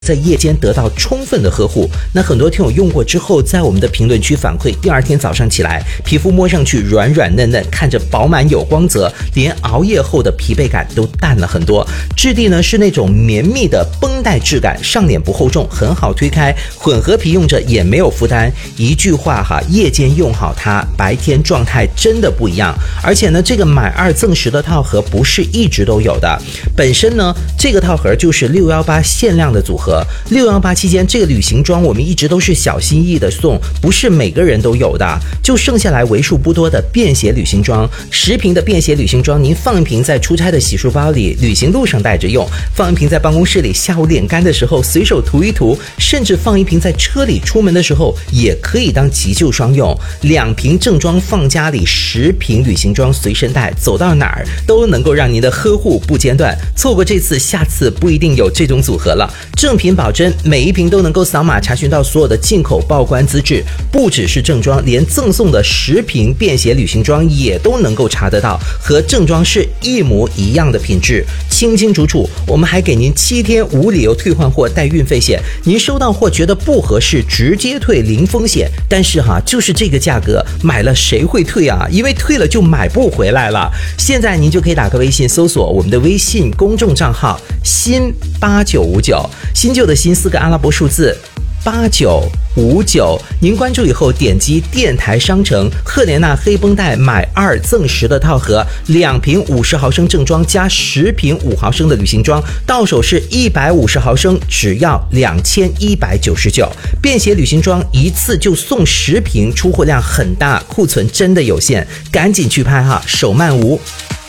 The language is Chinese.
在夜间得到充分的呵护。那很多听友用过之后，在我们的评论区反馈，第二天早上起来，皮肤摸上去软软嫩嫩，看着饱满有光泽，连熬夜后的疲惫感都淡了很多。质地呢是那种绵密的绷带质感，上脸不厚重，很好推开，混合皮用着也没有负担。一句话哈，夜间用好它，白天状态真的不一样。而且呢，这个买2赠10的套盒不是一直都有的，本身呢这个套盒就是618限量的组合。618期间，这个旅行装我们一直都是小心翼翼的送，不是每个人都有的，就剩下来为数不多的便携旅行装。10瓶的便携旅行装，您放一瓶在出差的洗漱包里，旅行路上带着用；放一瓶在办公室里，下午脸干的时候随手涂一涂；甚至放一瓶在车里，出门的时候也可以当急救霜用。2瓶正装放家里，10瓶旅行装随身带，走到哪儿都能够让您的呵护不间断。错过这次，下次不一定有这种组合了。正品保真，每一瓶都能够扫码查询到所有的进口报关资质，不只是正装，连赠送的10瓶便携旅行装也都能够查得到，和正装是一模一样的品质，清清楚楚。我们还给您7天无理由退换货带运费险，您收到货觉得不合适，直接退零风险。但是就是这个价格，买了谁会退啊？因为退了就买不回来了。现在您就可以打开微信搜索我们的微信公众账号新8959，新旧的新4个阿拉伯数字8959，您关注以后点击电台商城赫莲娜黑绷带买2赠10的套盒，2瓶50毫升正装加10瓶5毫升的旅行装，到手是150毫升，只要2199。便携旅行装一次就送10瓶，出货量很大，库存真的有限，赶紧去拍哈，手慢无。